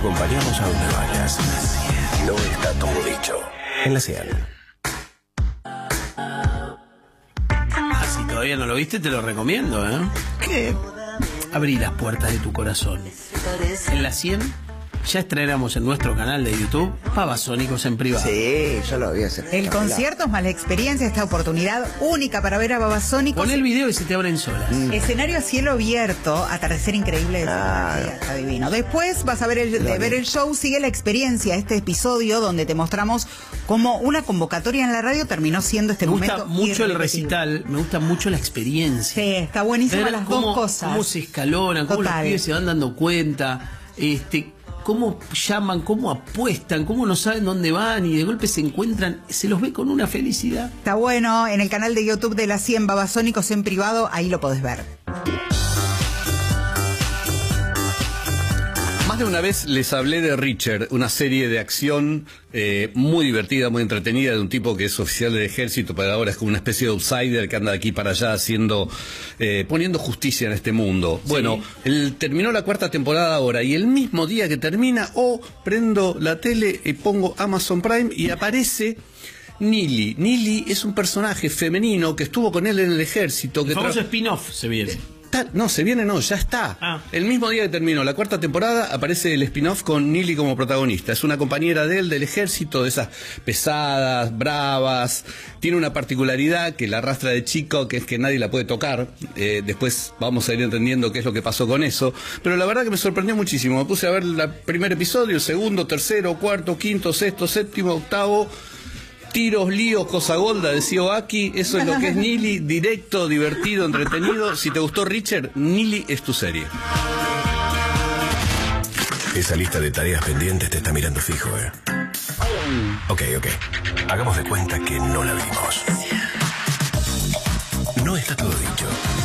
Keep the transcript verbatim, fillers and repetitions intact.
acompañamos a donde vayas. No está todo dicho. En la cien. Ah, si todavía no lo viste, te lo recomiendo, ¿eh? Que abrí las puertas de tu corazón. En la cien ya estrenamos en nuestro canal de YouTube Babasónicos en privado. Sí, yo lo vi hacer. El concierto es más la experiencia, esta oportunidad única para ver a Babasónicos. Pon el video y se te abren solas. Mm. Escenario a cielo abierto, atardecer increíble. Ah, sí, está divino. Después vas a ver el, de ver el show, sigue la experiencia, este episodio donde te mostramos cómo una convocatoria en la radio terminó siendo este me gusta momento mucho el irrepetible. recital, me gusta mucho la experiencia. Sí, está buenísima Ver las cómo, dos cosas. Cómo se escalonan, cómo Total. los pibes se van dando cuenta, este, cómo llaman, cómo apuestan, cómo no saben dónde van y de golpe se encuentran, se los ve con una felicidad. Está bueno, en el canal de YouTube de la cien, Babasónicos en privado, ahí lo podés ver. Más de una vez les hablé de Richard, una serie de acción eh, muy divertida, muy entretenida, de un tipo que es oficial del ejército, pero ahora es como una especie de outsider que anda de aquí para allá haciendo, eh, poniendo justicia en este mundo. Sí. Bueno, él terminó la cuarta temporada ahora y el mismo día que termina, oh, prendo la tele y pongo Amazon Prime y aparece Nili. Nili es un personaje femenino que estuvo con él en el ejército. El que famoso tra- spin-off se viene. No, se viene, no, ya está. Ah. El mismo día que terminó la cuarta temporada aparece el spin-off con Nili como protagonista. Es una compañera de él del ejército, de esas pesadas, bravas. Tiene una particularidad que la arrastra de chico, que es que nadie la puede tocar. Eh, después vamos a ir entendiendo qué es lo que pasó con eso. Pero la verdad que me sorprendió muchísimo. Me puse a ver el primer episodio, el segundo, tercero, cuarto, quinto, sexto, séptimo, octavo. Tiros, líos, cosa golda, decía Oaki. Eso es lo que es Nili, directo, divertido, entretenido. Si te gustó Richard, Nili es tu serie. Esa lista de tareas pendientes te está mirando fijo, ¿eh? Ok, ok. Hagamos de cuenta que no la vimos.